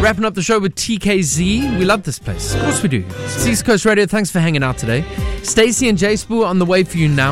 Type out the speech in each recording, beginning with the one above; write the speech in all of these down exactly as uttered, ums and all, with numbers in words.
Wrapping up the show with T K Z. We love this place. Of course we do. It's East Coast Radio. Thanks for hanging out today. Stacey and J Spoo on the way for you now.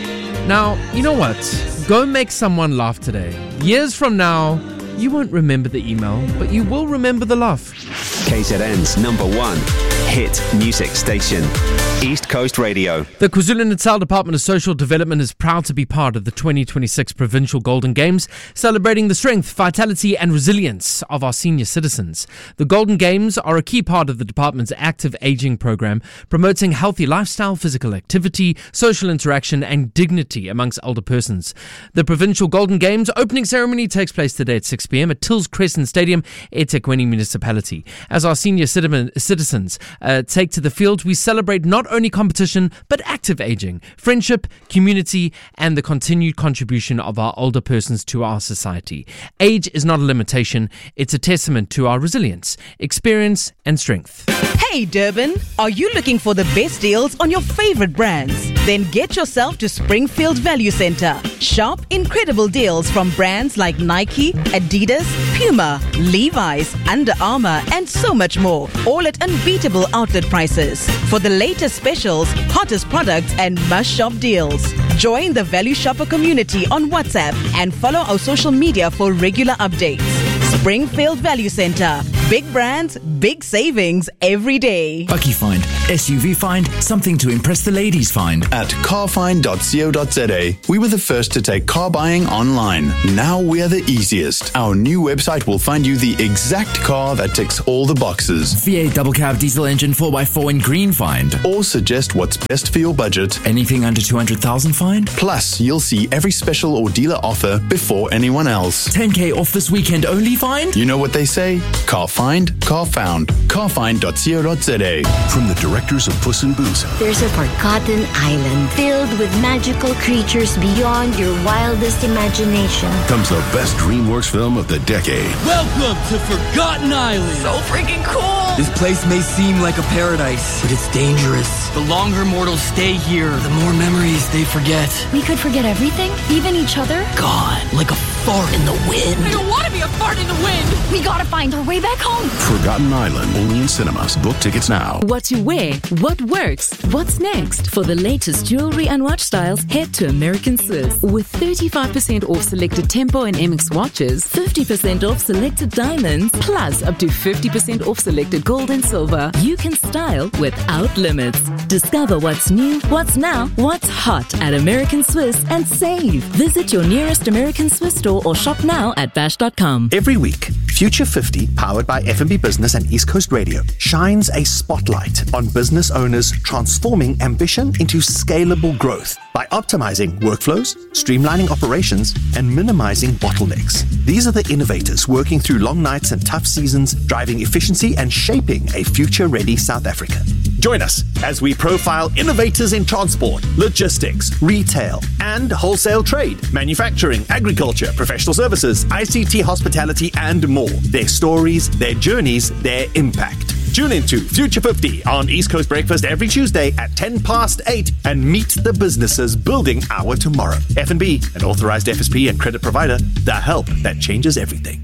Now, you know what? Go make someone laugh today. Years from now, you won't remember the email, but you will remember the laugh. K Z N's number one hit music station, East Coast Radio. The KwaZulu-Natal Department of Social Development is proud to be part of the twenty twenty-six Provincial Golden Games, celebrating the strength, vitality and resilience of our senior citizens. The Golden Games are a key part of the department's active aging program, promoting healthy lifestyle, physical activity, social interaction and dignity amongst older persons. The Provincial Golden Games opening ceremony takes place today at six p.m. at Tills Crescent Stadium, eThekwini Municipality. As our senior citizens uh, take to the field, we celebrate not only competition, but active aging, friendship, community, and the continued contribution of our older persons to our society. Age is not a limitation, it's a testament to our resilience, experience, and strength. Hey Durban, are you looking for the best deals on your favorite brands? Then get yourself to Springfield Value Center. Shop incredible deals from brands like Nike, Adidas, Puma, Levi's, Under Armour, and so much more, all at unbeatable outlet prices. For the latest specials, hottest products, and must-shop deals. Join the Value Shopper community on WhatsApp and follow our social media for regular updates. Springfield Value Center. Big brands, big savings every day. Bucky Find, S U V Find, something to impress the ladies find. At car find dot co dot za, we were the first to take car buying online. Now we're the easiest. Our new website will find you the exact car that ticks all the boxes. V eight double cab diesel engine four by four in green find. Or suggest what's best for your budget. Anything under two hundred thousand find. Plus, you'll see every special or dealer offer before anyone else. ten K off this weekend only find. You know what they say? Car find, car found. car find dot co dot za. From the directors of Puss in Boots, there's a forgotten island filled with magical creatures beyond your wildest imagination. Comes the best DreamWorks film of the decade. Welcome to Forgotten Island. So freaking cool. This place may seem like a paradise, but it's dangerous. The longer mortals stay here, the more memories they forget. We could forget everything, even each other. God, like a fart in the wind. I don't want to be a fart in the wind. We gotta find our way back home. Forgotten Island, only in cinemas. Book tickets now. What to wear, what works, what's next? For the latest jewelry and watch styles, head to American Swiss. With thirty-five percent off selected Tempo and M X watches, fifty percent off selected diamonds, plus up to fifty percent off selected gold and silver. You can style without limits. Discover what's new, what's now, what's hot at American Swiss and save. Visit your nearest American Swiss store or shop now at bash dot com. Every week, Future fifty, powered by F and B Business and East Coast Radio, shines a spotlight on business owners transforming ambition into scalable growth by optimizing workflows, streamlining operations, and minimizing bottlenecks. These are the innovators working through long nights and tough seasons, driving efficiency and shaping a future-ready South Africa. Join us as we profile innovators in transport, logistics, retail, and wholesale trade, manufacturing, agriculture, professional services, I C T, hospitality, and more. Their stories, their journeys, their impact. Tune into Future fifty on East Coast Breakfast every Tuesday at ten past eight and meet the businesses building our tomorrow. F and B, an authorized F S P and credit provider, the help that changes everything.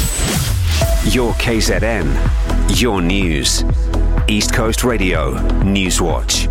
Your K Z N, your news. East Coast Radio, Newswatch.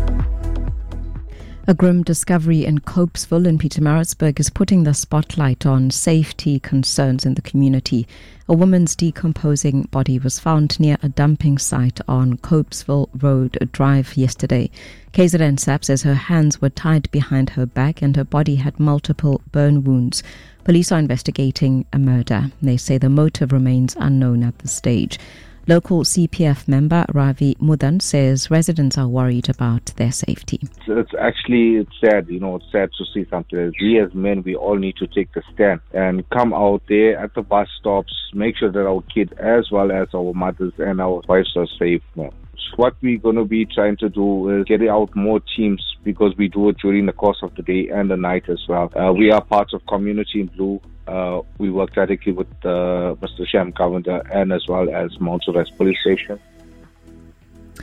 A grim discovery in Copesville in Pietermaritzburg is putting the spotlight on safety concerns in the community. A woman's decomposing body was found near a dumping site on Copesville Road Drive yesterday. K Z N S A P says her hands were tied behind her back and her body had multiple burn wounds. Police are investigating a murder. They say the motive remains unknown at this stage. Local C P F member Ravi Mudan says residents are worried about their safety. It's actually it's sad, you know, it's sad to see something. We as men, we all need to take the stand and come out there at the bus stops, make sure that our kids as well as our mothers and our wives are safe. What we're going to be trying to do is get out more teams because we do it during the course of the day and the night as well. Uh, we are part of Community in Blue. Uh, we work directly with uh, Mister Sham Governor and as well as Mount Sorel Police Station.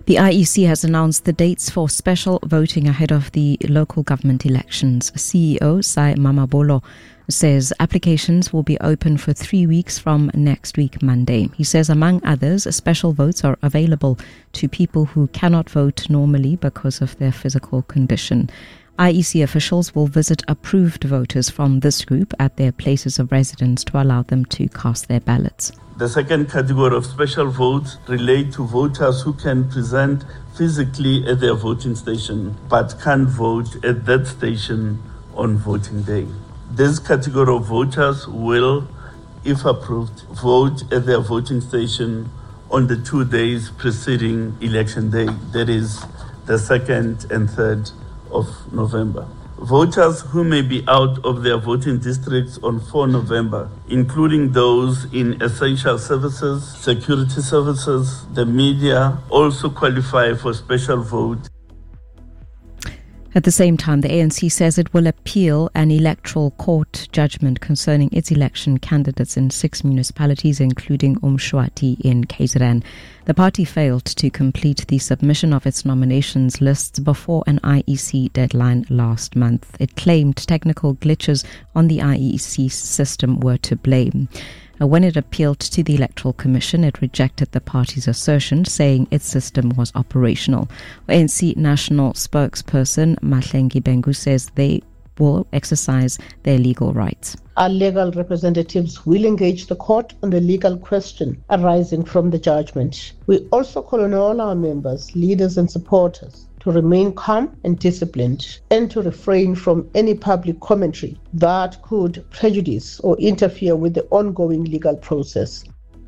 The I E C has announced the dates for special voting ahead of the local government elections. C E O Sai Mamabolo says applications will be open for three weeks from next week, Monday. He says, among others, special votes are available to people who cannot vote normally because of their physical condition. I E C officials will visit approved voters from this group at their places of residence to allow them to cast their ballots. The second category of special votes relate to voters who can present physically at their voting station but can't vote at that station on voting day. This category of voters will, if approved, vote at their voting station on the two days preceding election day, that is the second and third of November. Voters who may be out of their voting districts on the fourth of November, including those in essential services, security services, the media, also qualify for special vote. At the same time, the A N C says it will appeal an electoral court judgment concerning its election candidates in six municipalities, including Umshwati in K Z N. The party failed to complete the submission of its nominations lists before an I E C deadline last month. It claimed technical glitches on the I E C system were to blame. When it appealed to the Electoral Commission, it rejected the party's assertion, saying its system was operational. A N C national spokesperson Mahlengi Bengu says they will exercise their legal rights. Our legal representatives will engage the court on the legal question arising from the judgment. We also call on all our members, leaders and supporters to remain calm and disciplined and to refrain from any public commentary that could prejudice or interfere with the ongoing legal process.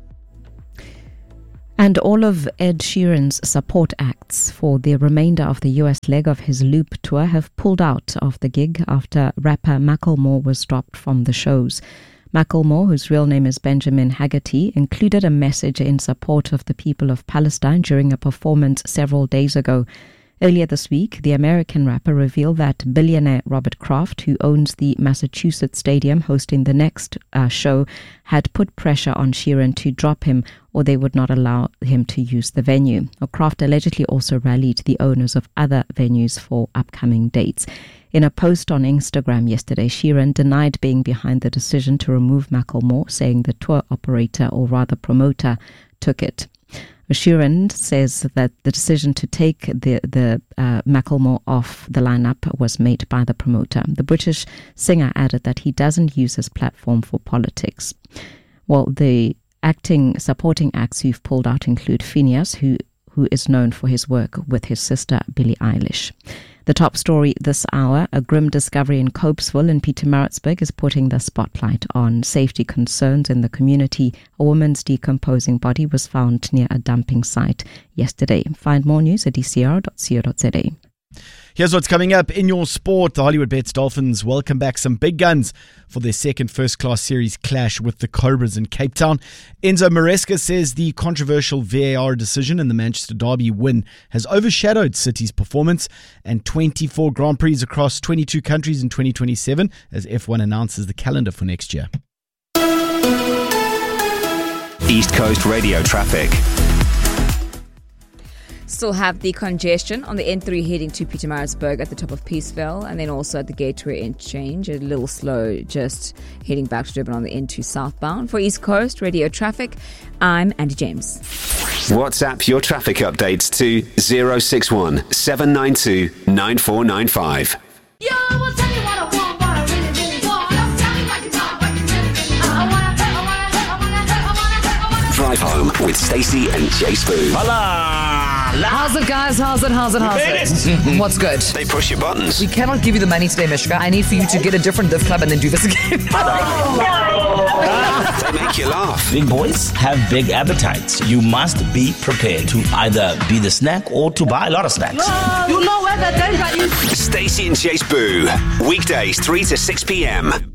And all of Ed Sheeran's support acts for the remainder of the U S leg of his Loop tour have pulled out of the gig after rapper Macklemore was dropped from the shows. Macklemore, whose real name is Benjamin Haggerty, included a message in support of the people of Palestine during a performance several days ago. Earlier this week, the American rapper revealed that billionaire Robert Kraft, who owns the Massachusetts stadium hosting the next uh, show, had put pressure on Sheeran to drop him or they would not allow him to use the venue. Kraft allegedly also rallied the owners of other venues for upcoming dates. In a post on Instagram yesterday, Sheeran denied being behind the decision to remove Macklemore, saying the tour operator, or rather promoter, took it. Sheeran says that the decision to take the, the uh, Macklemore off the lineup was made by the promoter. The British singer added that he doesn't use his platform for politics. Well, the acting supporting acts who've pulled out include Phineas, who, who is known for his work with his sister Billie Eilish. The top story this hour, a grim discovery in Copesville in Pietermaritzburg is putting the spotlight on safety concerns in the community. A woman's decomposing body was found near a dumping site yesterday. Find more news at d c r dot co dot z a. Here's what's coming up in your sport. The Hollywood Bets Dolphins welcome back some big guns for their second first-class series clash with the Cobras in Cape Town. Enzo Maresca says the controversial V A R decision in the Manchester Derby win has overshadowed City's performance, and twenty-four Grand Prix across twenty-two countries in twenty twenty-seven as F one announces the calendar for next year. East Coast Radio traffic. Still have the congestion on the N three heading to Pietermaritzburg at the top of Peaceville, and then also at the Gateway Interchange, a little slow just heading back to Durban on the N two southbound. For East Coast Radio traffic, I'm Andy James. WhatsApp your traffic updates to zero six one seven nine two nine four nine five. Yo, I'll tell you what I want, what I really, really want. Don't tell me what you want, what you really, really want. I wanna, I wanna, I wanna, I wanna, I wanna. Drive home with Stacey and Jay Spoon. Hola! How's it, guys? How's it? How's it? How's it? What's good? They push your buttons. We cannot give you the money today, Mishka. I need for you to get a different div club and then do this again. They make you laugh. Big boys have big appetites. You must be prepared to either be the snack or to buy a lot of snacks. You know where the danger is. Stacey and Chase Boo. Weekdays three to six p.m.